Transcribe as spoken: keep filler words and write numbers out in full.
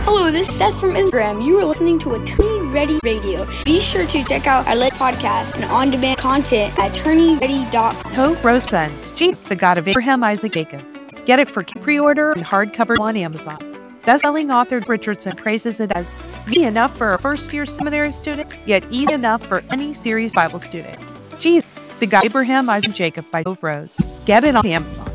Hello, this is Seth from Instagram. You are listening to Attorney Ready Radio. Be sure to check out our latest podcast and on-demand content at attorney ready dot com. Tove Rose presents Jesus, the God of Abraham, Isaac, Jacob. Get it for pre-order and hardcover on Amazon. Best-selling author Richardson praises it as easy enough for a first-year seminary student, yet easy enough for any serious Bible student. Jesus, the God of Abraham, Isaac, Jacob by Tove Rose. Get it on Amazon.